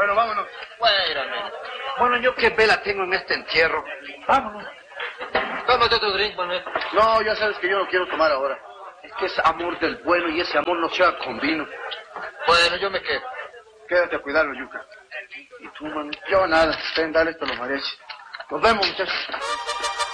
Bueno, vámonos. Bueno, yo qué vela tengo en este entierro. Vámonos. Tómate otro drink, Manuel. No, ya sabes que yo no quiero tomar ahora. Es que es amor del bueno y ese amor no se haga con vino. Bueno, yo me quedo. Quédate a cuidarlo, Yuca. ¿Y tú, Manuel? Yo nada. Dale esto a los mariachis. Nos vemos, muchachos.